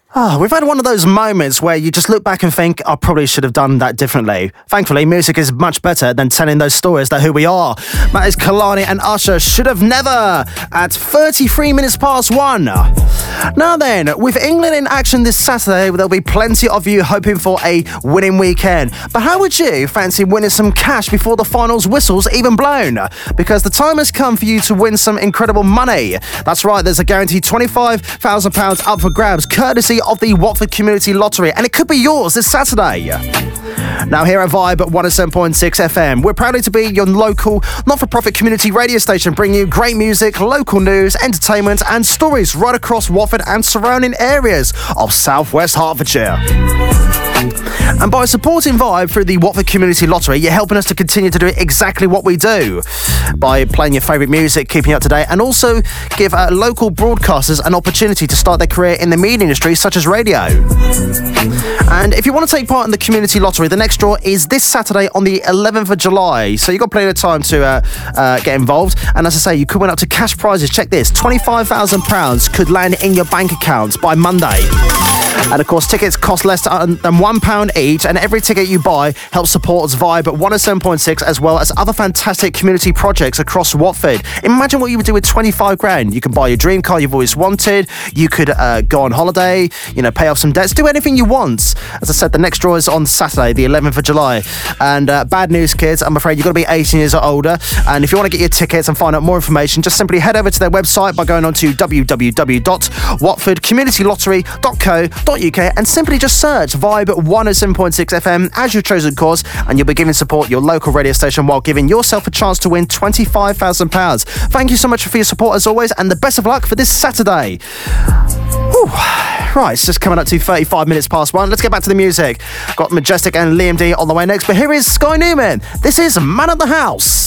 We've had one of those moments where you just look back and think, I probably should have done that differently. Thankfully, music is much better than telling those stories that who we are. That is Kehlani and Usher, Should Have Never, at 33 minutes past 1. Now then, with England in action this Saturday, there'll be plenty of you hoping for a winning weekend. But how would you fancy winning some cash before the finals whistle's even blown? Because the time has come for you to win some incredible money. That's right, there's a guaranteed £25,000 up for grabs, courtesy of the Watford Community Lottery, and it could be yours this Saturday. Now here at Vibe at 107.6 FM, we're proud to be your local not-for-profit community radio station, bringing you great music, local news, entertainment and stories right across Watford and surrounding areas of South-West Hertfordshire. And by supporting Vibe through the Watford Community Lottery, you're helping us to continue to do exactly what we do by playing your favourite music, keeping you up to date, and also give local broadcasters an opportunity to start their career in the media industry, such as radio. And if you want to take part in the Community Lottery, the next draw is this Saturday on the 11th of July. So you've got plenty of time to get involved. And as I say, you could win up to cash prizes. Check this, £25,000 could land in your bank accounts by Monday. And of course, tickets cost less than £1 each, and every ticket you buy helps support Vibe at 107.6, as well as other fantastic community projects across Watford. Imagine what you would do with 25 grand. You can buy your dream car you've always wanted. You could go on holiday, pay off some debts, do anything you want. As I said, the next draw is on Saturday, the 11th of July. And bad news, kids, I'm afraid you've got to be 18 years or older. And if you want to get your tickets and find out more information, just simply head over to their website by going on to www.watfordcommunitylottery.co.uk and simply just search Vibe 107.6 FM as your chosen cause, and you'll be giving support your local radio station while giving yourself a chance to win £25,000. Thank you so much for your support as always, and the best of luck for this Saturday. Whew. Right, it's just coming up to 35 minutes past 1. Let's get back to the music. Got Majestic and Liam D on the way next, but here is Sky Newman. This is Man of the House.